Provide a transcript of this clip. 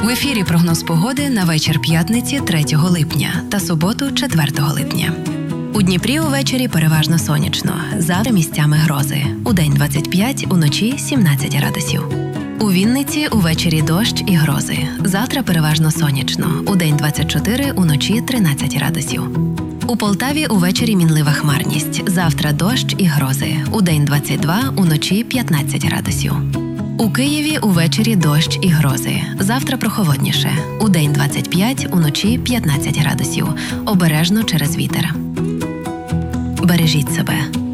В ефірі прогноз погоди на вечір п'ятниці 3 липня та суботу 4 липня. У Дніпрі увечері переважно сонячно, завтра місцями грози. Удень 25, уночі 17 градусів. У Вінниці увечері дощ і грози. Завтра переважно сонячно, удень 24, уночі 13 градусів. У Полтаві увечері мінлива хмарність. Завтра дощ і грози. Удень 22, уночі 15 градусів. У Києві увечері дощ і грози. Завтра прохолодніше. Удень 25, уночі 15 градусів. Обережно через вітер. Бережіть себе.